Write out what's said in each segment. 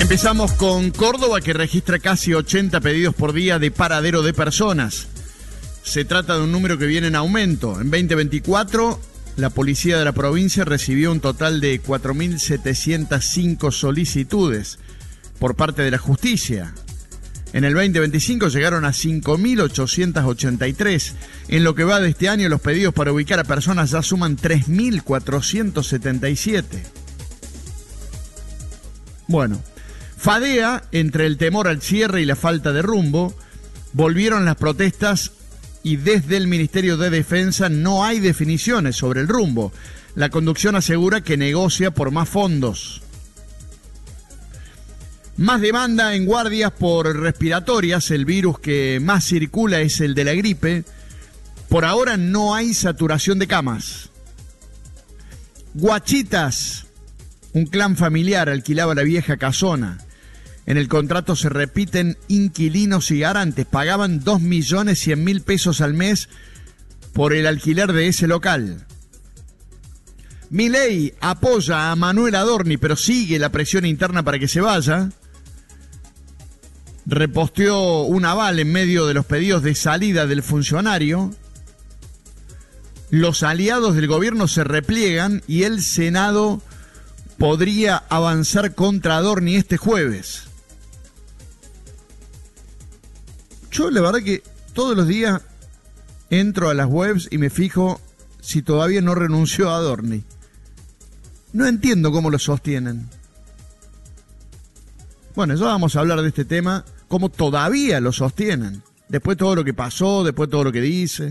Empezamos con Córdoba, que registra casi 80 pedidos por día de paradero de personas. Se trata de un número que viene en aumento. En 2024, la policía de la provincia recibió un total de 4.705 solicitudes por parte de la justicia. En el 2025 llegaron a 5.883. En lo que va de este año, los pedidos para ubicar a personas ya suman 3.477. Bueno, fadea entre el temor al cierre y la falta de rumbo. Volvieron las protestas y desde el Ministerio de Defensa no hay definiciones sobre el rumbo. La conducción asegura que negocia por más fondos. Más demanda en guardias por respiratorias. El virus que más circula es el de la gripe. Por ahora no hay saturación de camas. Guachitas. Un clan familiar alquilaba la vieja casona. En el contrato se repiten inquilinos y garantes. Pagaban 2.100.000 pesos al mes por el alquiler de ese local. Milei apoya a Manuel Adorni, pero sigue la presión interna para que se vaya. Reposteó un aval en medio de los pedidos de salida del funcionario. Los aliados del gobierno se repliegan y el Senado podría avanzar contra Adorni este jueves. Yo la verdad que todos los días entro a las webs y me fijo si todavía no renunció a Adorni. No entiendo cómo lo sostienen. Bueno, ya vamos a hablar de este tema, cómo todavía lo sostienen. Después todo lo que pasó, después todo lo que dice.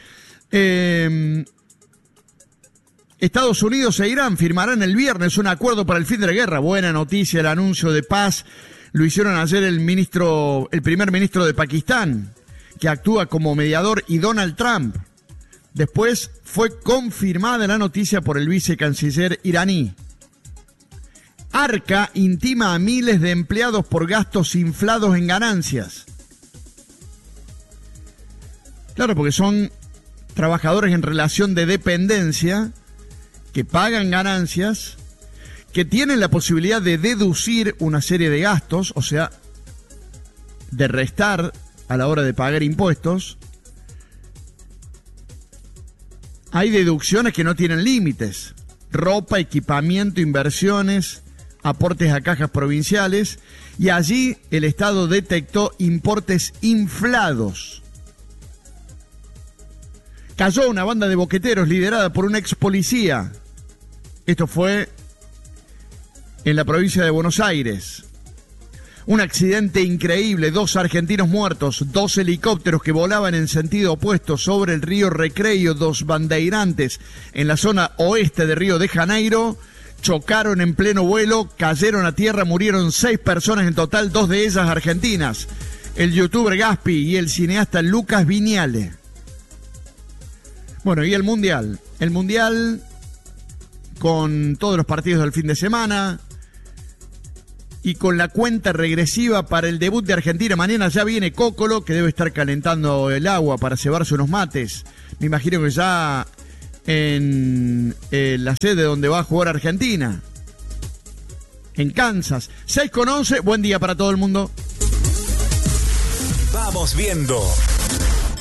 Estados Unidos e Irán firmarán el viernes un acuerdo para el fin de la guerra. Buena noticia, el anuncio de paz. Lo hicieron ayer el primer ministro de Pakistán, que actúa como mediador, y Donald Trump. Después fue confirmada la noticia por el vicecanciller iraní. Arca intima a miles de empleados por gastos inflados en ganancias. Claro, porque son trabajadores en relación de dependencia que pagan ganancias, que tienen la posibilidad de deducir una serie de gastos, o sea, de restar a la hora de pagar impuestos. Hay deducciones que no tienen límites: ropa, equipamiento, inversiones, aportes a cajas provinciales, y allí el Estado detectó importes inflados. Cayó una banda de boqueteros liderada por un ex policía. Esto fue en la provincia de Buenos Aires. Un accidente increíble, 2 argentinos muertos, 2 helicópteros que volaban en sentido opuesto sobre el río Recreio dos Bandeirantes en la zona oeste de Río de Janeiro. Chocaron en pleno vuelo, cayeron a tierra, murieron 6 personas en total, 2 de ellas argentinas. El youtuber Gaspi y el cineasta Lucas Viñale. Bueno, y el Mundial. El Mundial con todos los partidos del fin de semana y con la cuenta regresiva para el debut de Argentina. Mañana ya viene Cócolo, que debe estar calentando el agua para cebarse unos mates. Me imagino que ya en la sede donde va a jugar Argentina, en Kansas. 6:11, buen día para todo el mundo. Vamos viendo.